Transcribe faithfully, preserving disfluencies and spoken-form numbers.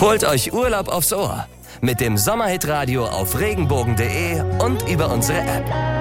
Holt euch Urlaub aufs Ohr mit dem Sommerhit-Radio auf regenbogen punkt de und über unsere App.